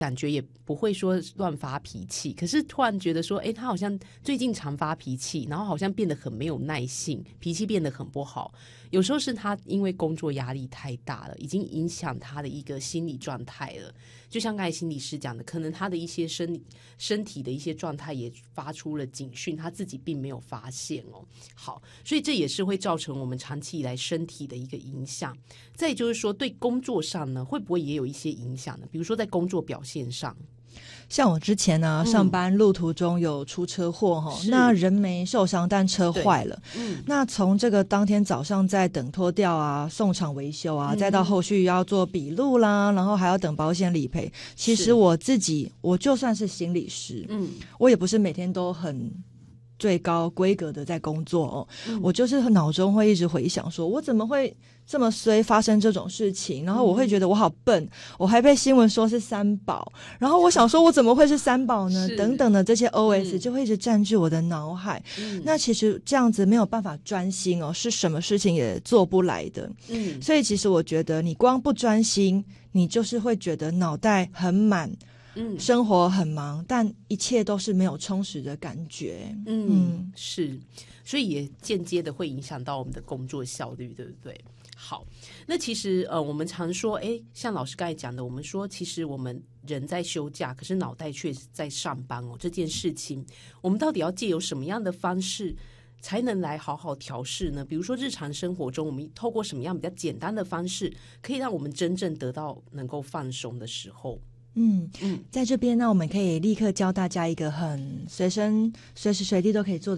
感觉也不会说乱发脾气，可是突然觉得说他好像最近常发脾气，然后好像变得很没有耐性，脾气变得很不好。有时候是他因为工作压力太大了，已经影响他的一个心理状态了，就像刚才心理师讲的，可能他的一些身体的一些状态也发出了警讯，他自己并没有发现哦。好，所以这也是会造成我们长期以来身体的一个影响。再就是说对工作上呢，会不会也有一些影响呢？比如说在工作表现上， 像我之前呢，上班路途中有出车祸那人没受伤，但车坏了。那从这个当天早上在等拖吊啊、送厂维修啊，再到后续要做笔录啦，然后还要等保险理赔。其实我自己，我就算是心理师，我也不是每天都很最高规格的在工作我就是脑中会一直回想说，我怎么会这么衰发生这种事情，然后我会觉得我好笨，我还被新闻说是三宝，然后我想说我怎么会是三宝呢等等的这些 OS 就会一直占据我的脑海那其实这样子没有办法专心是什么事情也做不来的所以其实我觉得你光不专心，你就是会觉得脑袋很满生活很忙，但一切都是没有充实的感觉是，所以也间接的会影响到我们的工作效率，对不对？好，那其实我们常说像老师刚才讲的，我们说其实我们人在休假，可是脑袋却在上班这件事情我们到底要借由什么样的方式才能来好好调试呢？比如说日常生活中我们透过什么样比较简单的方式可以让我们真正得到能够放松的时候在这边呢，我们可以立刻教大家一个很随时随地都可以做的